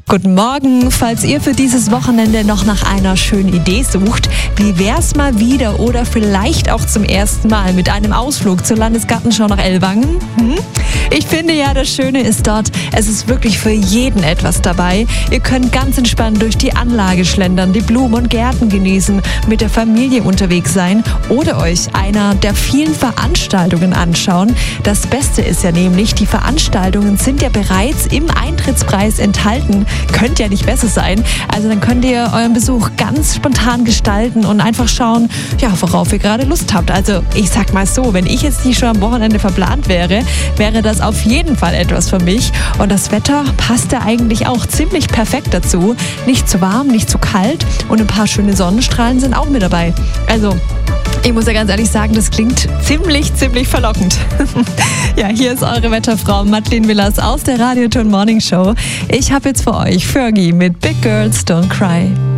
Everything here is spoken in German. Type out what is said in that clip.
Guten Morgen, falls ihr für dieses Wochenende noch nach einer schönen Idee sucht, wie wär's mal wieder oder vielleicht auch zum ersten Mal mit einem Ausflug zur Landesgartenschau nach Ellwangen? Ich finde ja, das Schöne ist dort, es ist wirklich für jeden etwas dabei. Ihr könnt ganz entspannt durch die Anlage schlendern, die Blumen und Gärten genießen, mit der Familie unterwegs sein oder euch einer der vielen Veranstaltungen anschauen. Das Beste ist ja nämlich, die Veranstaltungen sind ja bereits im Eintrittspreis enthalten. Könnte ja nicht besser sein. Also dann könnt ihr euren Besuch ganz spontan gestalten und einfach schauen, ja, worauf ihr gerade Lust habt. Also ich sag mal so, wenn ich jetzt nicht schon am Wochenende verplant wäre, wäre das auf jeden Fall etwas für mich. Und das Wetter passt ja eigentlich auch ziemlich perfekt dazu. Nicht zu warm, nicht zu kalt und ein paar schöne Sonnenstrahlen sind auch mit dabei. Also ich muss ja ganz ehrlich sagen, das klingt ziemlich verlockend. Ja, hier ist eure Wetterfrau Madeleine Willers aus der Radio Turn Morning Show. Ich habe jetzt für euch Fergie mit Big Girls Don't Cry.